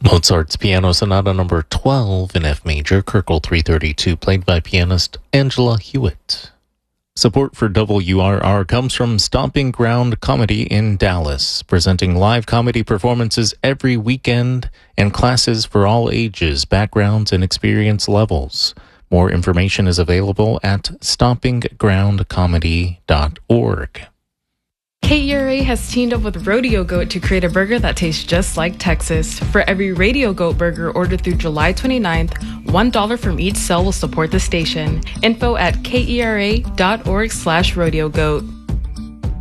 Mozart's Piano Sonata number 12 in F major, Kirkle 332, played by pianist Angela Hewitt. Support for WRR comes from Stomping Ground Comedy in Dallas, presenting live comedy performances every weekend and classes for all ages, backgrounds, and experience levels. More information is available at stompinggroundcomedy.org. KERA has teamed up with Rodeo Goat to create a burger that tastes just like Texas. For every Radio Goat burger ordered through July 29th, $1 from each sale will support the station. Info at kera.org/rodeogoat.